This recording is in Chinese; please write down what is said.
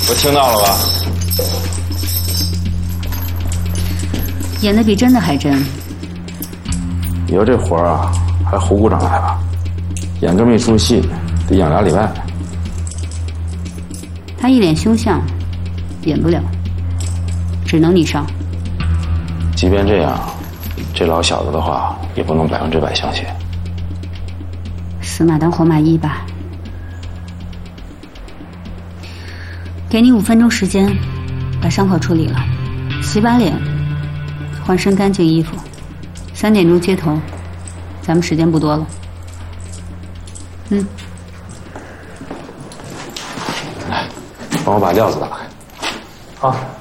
我听到了吧？ 演的比真的还真。 以后这活儿啊，还胡股长来吧？演这么一出戏，得演2礼拜。 他一脸凶相，演不了，只能你上。 即便这样，这老小子的话也不能100%相信。 死马当活马医吧。给你5分钟时间，把伤口处理了，洗把脸，换身干净衣服。3点钟接头，咱们时间不多了。 来，帮我把料子打开。 好。